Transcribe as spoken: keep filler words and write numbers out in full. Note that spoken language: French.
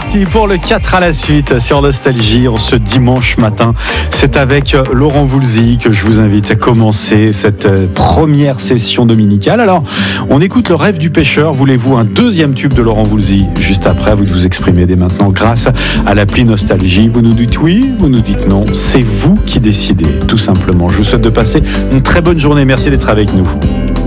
parti pour le quatre à la suite sur Nostalgie en ce dimanche matin. C'est avec Laurent Voulzy que je vous invite à commencer cette première session dominicale. Alors, on écoute Le Rêve du pêcheur. Voulez-vous un deuxième tube de Laurent Voulzy juste après? Vous vous exprimez dès maintenant grâce à l'appli Nostalgie. Vous nous dites oui, vous nous dites non. C'est vous qui décidez, tout simplement. Je vous souhaite de passer une très bonne journée. Merci d'être avec nous.